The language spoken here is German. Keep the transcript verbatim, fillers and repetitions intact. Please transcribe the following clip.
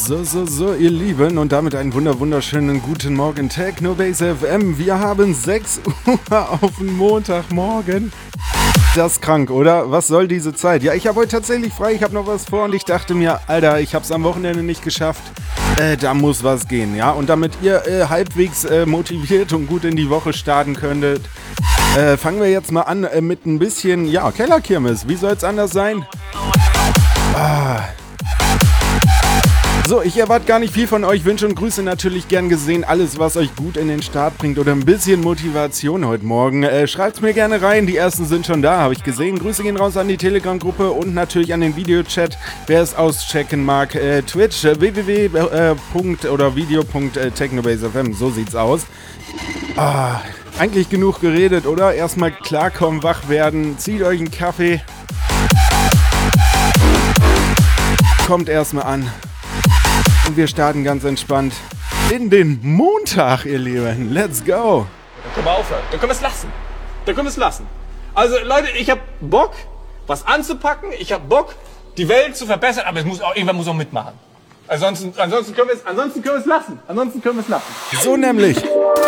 So, so, so, ihr Lieben, und damit einen wunder wunderschönen guten Morgen, Technobase F M. Wir haben sechs Uhr auf den Montagmorgen. Das ist krank, oder? Was soll diese Zeit? Ja, ich habe heute tatsächlich frei, ich habe noch was vor und ich dachte mir, Alter, ich habe es am Wochenende nicht geschafft. Äh, da muss was gehen, ja? Und damit ihr äh, halbwegs äh, motiviert und gut in die Woche starten könntet, äh, fangen wir jetzt mal an äh, mit ein bisschen, ja, Kellerkirmes. Wie soll es anders sein? Ah... So, ich erwarte gar nicht viel von euch, Wünsche und Grüße natürlich gern gesehen. Alles, was euch gut in den Start bringt oder ein bisschen Motivation heute Morgen. Äh, schreibt's mir gerne rein, die ersten sind schon da, habe ich gesehen. Grüße gehen raus an die Telegram-Gruppe und natürlich an den Videochat, wer es auschecken mag. Äh, Twitch, äh, www. Äh, oder video.technobase F M, so sieht's aus. Ah, eigentlich genug geredet, oder? Erstmal klarkommen, wach werden, zieht euch einen Kaffee. Kommt erstmal an. Und wir starten ganz entspannt in den Montag, ihr Lieben. Let's go! Dann können wir aufhören. Dann können wir es lassen. Dann können wir es lassen. Also Leute, ich habe Bock, was anzupacken. Ich habe Bock, die Welt zu verbessern. Aber es muss auch, irgendwann muss auch mitmachen. Ansonsten, ansonsten können wir es, ansonsten können wir es lassen. Ansonsten können wir es lassen. So nämlich.